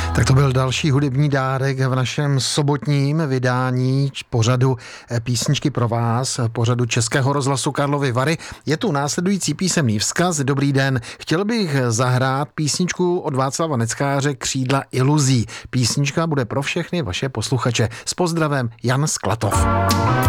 Tak to byl další hudební dárek v našem sobotním vydání pořadu Písničky pro vás, pořadu Českého rozhlasu Karlovy Vary. Je tu následující písemný vzkaz. Dobrý den, chtěl bych zahrát písničku od Václava Neckáře Křídla iluzí. Písnička bude pro všechny vaše posluchače. S pozdravem Jan Sklatov.